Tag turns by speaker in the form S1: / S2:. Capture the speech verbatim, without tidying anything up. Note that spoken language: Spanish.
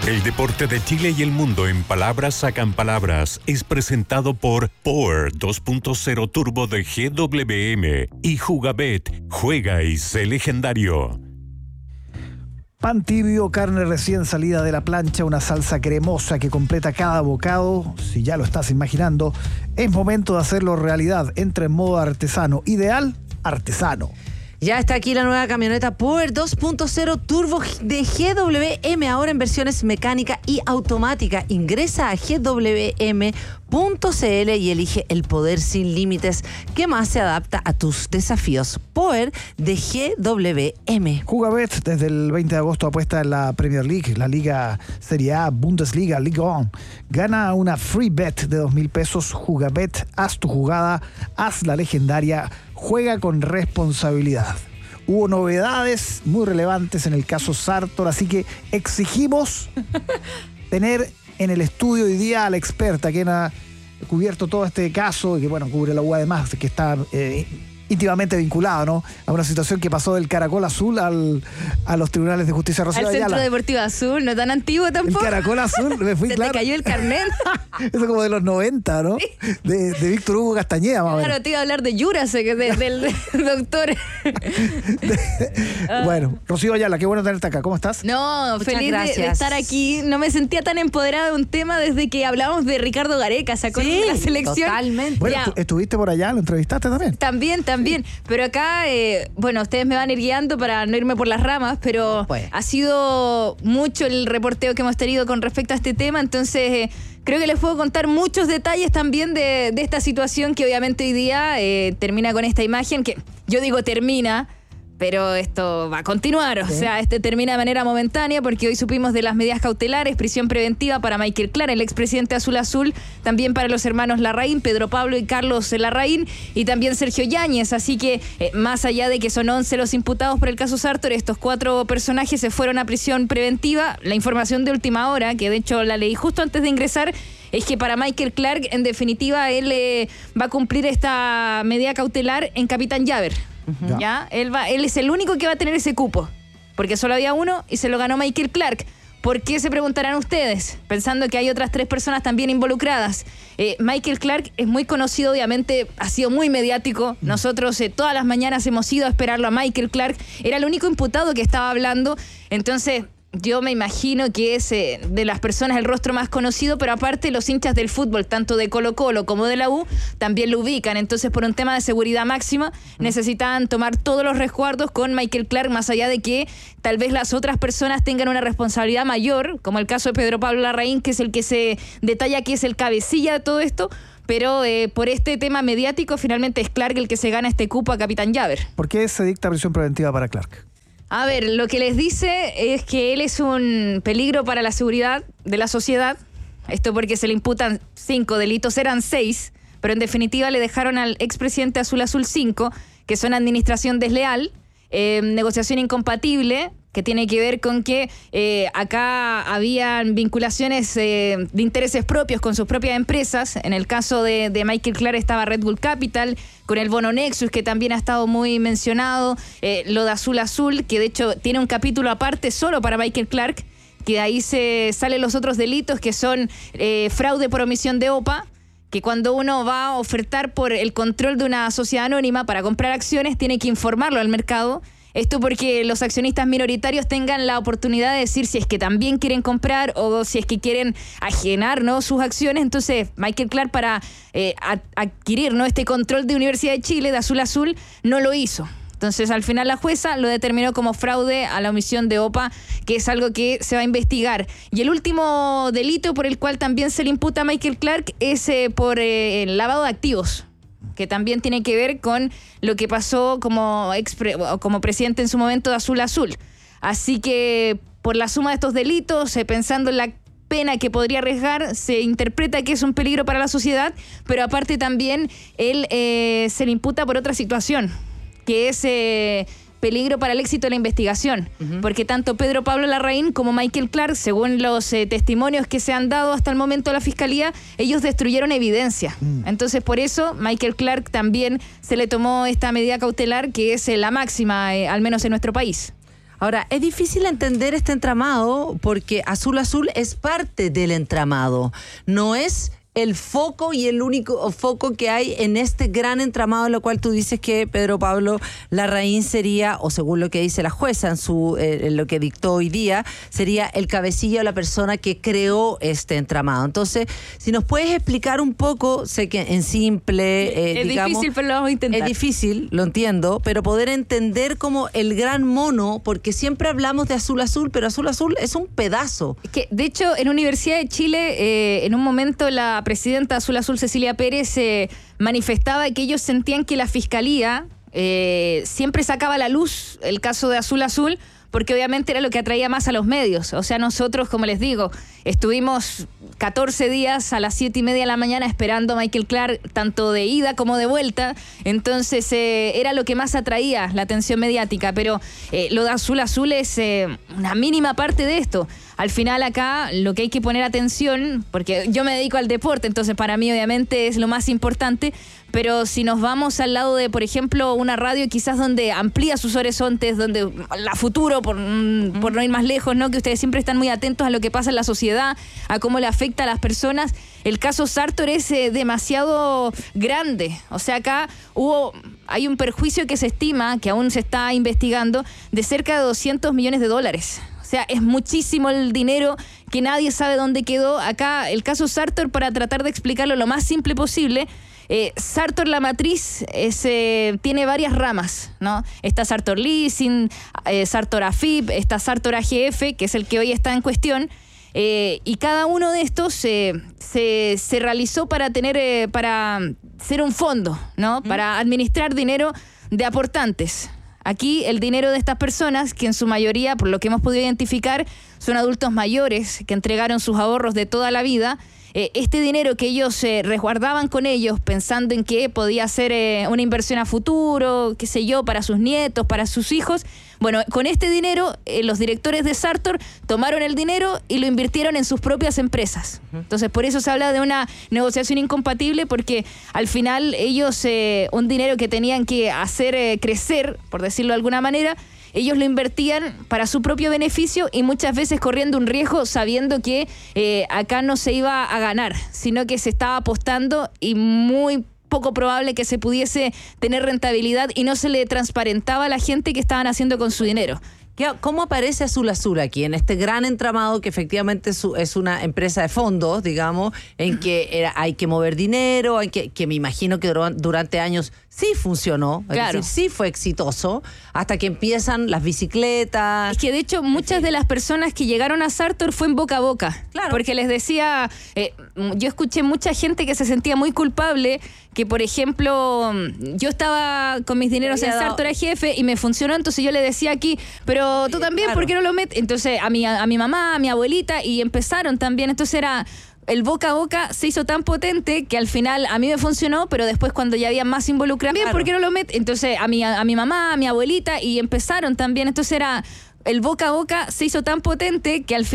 S1: El deporte de Chile y el mundo en palabras sacan palabras es presentado por Power dos punto cero Turbo de G W M y Jugabet. Juega y sé legendario.
S2: Pan tibio, carne recién salida de la plancha, una salsa cremosa que completa cada bocado. Si ya lo estás imaginando, es momento de hacerlo realidad. Entra en modo artesano. Ideal, artesano.
S3: Ya está aquí la nueva camioneta Power dos punto cero Turbo de G W M, ahora en versiones mecánica y automática. Ingresa a G W M punto C L y elige el poder sin límites que más se adapta a tus desafíos. Power de G W M.
S2: Jugabet desde el veinte de agosto apuesta en la Premier League, la Liga Serie A, Bundesliga, Ligue uno. Gana una free bet de dos mil pesos. Jugabet, haz tu jugada, haz la legendaria. Juega con responsabilidad. Hubo novedades muy relevantes en el caso Sartor, así que exigimos tener en el estudio hoy día a la experta, quien ha cubierto todo este caso, y que bueno, cubre la U A además, que está eh, íntimamente vinculado, ¿no?, a una situación que pasó del Caracol Azul al, a los tribunales de justicia. Rocío
S3: Al Centro
S2: Ayala.
S3: Deportivo Azul, no tan antiguo tampoco.
S2: El Caracol Azul, me fui
S3: Se
S2: claro.
S3: te cayó el carnet.
S2: Eso como de los noventa, ¿no?
S3: Sí.
S2: De, de Víctor Hugo Castañeda, más o menos.
S3: Claro, te iba a hablar de Jurasek, de, del, del doctor.
S2: Bueno, Rocío Ayala, qué bueno tenerte acá. ¿Cómo estás?
S3: No,
S4: Muchas
S3: feliz de, de
S4: gracias.
S3: estar aquí. No me sentía tan empoderada de un tema desde que hablamos de Ricardo Gareca, ¿se acuerdan de la selección?
S4: Totalmente.
S2: Bueno,
S3: Ya.
S2: tú estuviste por allá, lo entrevistaste también.
S3: También, también. Pero acá, eh, bueno, ustedes me van a ir guiando para no irme por las ramas, pero
S4: Pues.
S3: ha sido mucho el reporteo que hemos tenido con respecto a este tema, entonces eh, creo que les puedo contar muchos detalles también de, de esta situación que obviamente hoy día eh, termina con esta imagen, que yo digo termina, pero esto va a continuar, o
S2: Sí.
S3: sea, este termina de manera momentánea porque hoy supimos de las medidas cautelares, prisión preventiva para Michael Clark, el expresidente Azul Azul, también para los hermanos Larraín, Pedro Pablo y Carlos Larraín, y también Sergio Yáñez, así que eh, más allá de que son once los imputados por el caso Sartor, estos cuatro personajes se fueron a prisión preventiva. La información de última hora, que de hecho la leí justo antes de ingresar, es que para Michael Clark, en definitiva, él eh, va a cumplir esta medida cautelar en Capitán Llaver.
S2: Ya.
S3: ¿Ya? Él, va, él es el único que va a tener ese cupo, porque solo había uno y se lo ganó Michael Clark. ¿Por qué, se preguntarán ustedes? Pensando que hay otras tres personas también involucradas. Eh, Michael Clark es muy conocido, obviamente, ha sido muy mediático. Nosotros eh, todas las mañanas hemos ido a esperarlo a Michael Clark. Era el único imputado que estaba hablando. Entonces, yo me imagino que es eh, de las personas el rostro más conocido, pero aparte los hinchas del fútbol, tanto de Colo Colo como de la U, también lo ubican. Entonces, por un tema de seguridad máxima, necesitaban tomar todos los resguardos con Michael Clark, más allá de que tal vez las otras personas tengan una responsabilidad mayor, como el caso de Pedro Pablo Larraín, que es el que se detalla que es el cabecilla de todo esto. Pero eh, por este tema mediático, finalmente es Clark el que se gana este cupo a Capitán Llaver.
S2: ¿Por qué se dicta prisión preventiva para Clark?
S3: A ver, lo que les dice es que él es un peligro para la seguridad de la sociedad. Esto porque se le imputan cinco delitos, eran seis, pero en definitiva le dejaron al expresidente Azul Azul cinco, que son administración desleal, eh, negociación incompatible, que tiene que ver con que eh, acá habían vinculaciones eh, de intereses propios con sus propias empresas. En el caso de, de Michael Clark estaba Red Bull Capital, con el bono Nexus, que también ha estado muy mencionado, eh, lo de Azul Azul, que de hecho tiene un capítulo aparte solo para Michael Clark, que de ahí se salen los otros delitos, que son eh, fraude por omisión de O P A, que cuando uno va a ofertar por el control de una sociedad anónima para comprar acciones, tiene que informarlo al mercado. Esto porque los accionistas minoritarios tengan la oportunidad de decir si es que también quieren comprar o si es que quieren ajenar, ¿no?, sus acciones. Entonces, Michael Clark, para eh, a, adquirir, ¿no?, este control de Universidad de Chile, de Azul Azul, no lo hizo. Entonces, al final la jueza lo determinó como fraude a la omisión de O P A, que es algo que se va a investigar. Y el último delito por el cual también se le imputa a Michael Clark es eh, por eh, el lavado de activos, que también tiene que ver con lo que pasó como, expre, como presidente en su momento de Azul Azul. Así que por la suma de estos delitos, eh, pensando en la pena que podría arriesgar, se interpreta que es un peligro para la sociedad, pero aparte también él eh, se le imputa por otra situación, que es eh, peligro para el éxito de la investigación, uh-huh. porque tanto Pedro Pablo Larraín como Michael Clark, según los eh, testimonios que se han dado hasta el momento a la Fiscalía, ellos destruyeron evidencia. Mm. Entonces, por eso, Michael Clark también se le tomó esta medida cautelar, que es eh, la máxima, eh, al menos en nuestro país.
S4: Ahora, es difícil entender este entramado porque Azul Azul es parte del entramado, no es el foco y el único foco que hay en este gran entramado, en lo cual tú dices que Pedro Pablo Larraín sería, o según lo que dice la jueza en su eh, en lo que dictó hoy día, sería el cabecilla o la persona que creó este entramado. Entonces, si nos puedes explicar un poco, sé que en simple, eh,
S3: es
S4: digamos,
S3: difícil, pero lo vamos a intentar.
S4: Es difícil, lo entiendo, pero poder entender como el gran mono, porque siempre hablamos de Azul Azul, pero Azul Azul es un pedazo.
S3: Que, de hecho, en Universidad de Chile, eh, en un momento la presidenta Azul Azul, Cecilia Pérez, eh, manifestaba que ellos sentían que la Fiscalía eh, siempre sacaba a la luz el caso de Azul Azul, porque obviamente era lo que atraía más a los medios. O sea, nosotros, como les digo, estuvimos catorce días a las siete y media de la mañana esperando a Michael Clark, tanto de ida como de vuelta. Entonces, eh, era lo que más atraía la atención mediática. Pero eh, lo de Azul Azul es eh, una mínima parte de esto. Al final acá lo que hay que poner atención, porque yo me dedico al deporte, entonces para mí obviamente es lo más importante, pero si nos vamos al lado de, por ejemplo, una radio quizás donde amplía sus horizontes, donde la futuro, por, mm. por no ir más lejos, ¿no? Que ustedes siempre están muy atentos a lo que pasa en la sociedad, a cómo le afecta a las personas. El caso Sartor es eh, demasiado grande. O sea, acá hubo, hay un perjuicio que se estima, que aún se está investigando, de cerca de doscientos millones de dólares. O sea, es muchísimo el dinero que nadie sabe dónde quedó. Acá el caso Sartor, para tratar de explicarlo lo más simple posible, eh, Sartor, la matriz, es, eh, tiene varias ramas, ¿no? Está Sartor Leasing, eh, Sartor A F I P, está Sartor A G F, que es el que hoy está en cuestión, eh, y cada uno de estos eh, se, se realizó para tener, eh, para ser un fondo, ¿no? Mm. Para administrar dinero de aportantes. Aquí el dinero de estas personas, que en su mayoría, por lo que hemos podido identificar, son adultos mayores que entregaron sus ahorros de toda la vida, eh, este dinero que ellos eh, resguardaban con ellos pensando en que podía ser eh, una inversión a futuro, qué sé yo, para sus nietos, para sus hijos. Bueno, con este dinero, eh, los directores de Sartor tomaron el dinero y lo invirtieron en sus propias empresas. Entonces, por eso se habla de una negociación incompatible, porque al final ellos, eh, un dinero que tenían que hacer eh, crecer, por decirlo de alguna manera, ellos lo invertían para su propio beneficio y muchas veces corriendo un riesgo sabiendo que eh, acá no se iba a ganar, sino que se estaba apostando y muy poco probable que se pudiese tener rentabilidad y no se le transparentaba a la gente que estaban haciendo con su dinero.
S4: ¿Cómo aparece Azul Azul aquí, en este gran entramado que efectivamente es una empresa de fondos, digamos, en que era, hay que mover dinero, hay que, que me imagino que durante años sí funcionó,
S3: claro.
S4: Es decir, sí fue exitoso, hasta que empiezan las bicicletas?
S3: Es que de hecho muchas de las personas que llegaron a Sartor fue en boca a boca, claro. Porque les decía, eh, yo escuché mucha gente que se sentía muy culpable, que por ejemplo, yo estaba con mis dineros en Sartor A G F y me funcionó, entonces yo le decía aquí, pero tú también, claro. ¿Por qué no lo metes? Entonces a mi, a mi mamá, a mi abuelita, y empezaron también, entonces era... El boca a boca se hizo tan potente que al final a mí me funcionó, pero después cuando ya había más involucrados, bien, claro. ¿Por qué no lo metes? Entonces a mi, a, a mi mamá, a mi abuelita, y empezaron también, entonces era... El boca a boca se hizo tan potente que al final